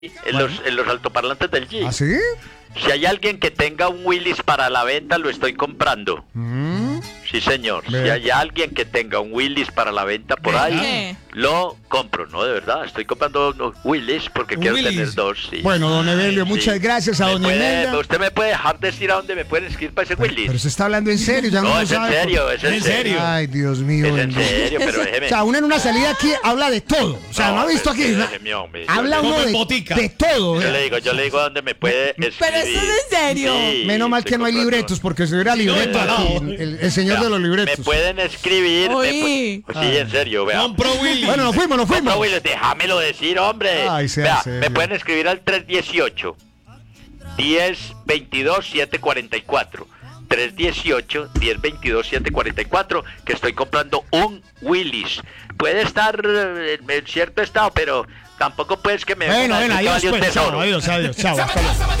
en los altoparlantes del G. ¿Ah, sí? Si hay alguien que tenga un Willys para la venta, lo estoy comprando. Sí, señor. Ve. Si hay alguien que tenga un Willys para la venta por ahí, ¿Qué? lo compro. No, de verdad. Estoy comprando unos Willys porque quiero Willys. tener dos. Sí. Bueno, don Evelio, muchas gracias a ¿Me doña puede- Imelda. ¿Usted me puede dejar decir a dónde me pueden escribir para ese Willys? Pero se está hablando en serio, ya No, no es en sabe. serio, es en ¿En serio. serio? Ay, Dios mío. Es en bendito. serio, pero déjeme. O sea, uno en una salida aquí habla de todo. O sea, no ha visto aquí. Déjeme, hombre. Habla Como uno en de, botica. de todo. Yo le digo a dónde me puede escribir. Pero esto es en serio. Sí, Menos mal estoy que no hay comprando. libretos, porque si hubiera libreto embalado. aquí, el señor de los Me libretos. pueden escribir. Uy. Sí, en serio, vea. Compro Willy. Bueno, nos fuimos. No, Willy, déjamelo decir, hombre. Ay, sea Vea, serio. me pueden escribir al 318 1022 744. 318 1022 744, que estoy comprando un Willys. Puede estar en cierto estado, pero tampoco pues que me Bueno, venga a decir adiós, que vale un pues. Chao, tesoro. adiós. Chao, hasta luego.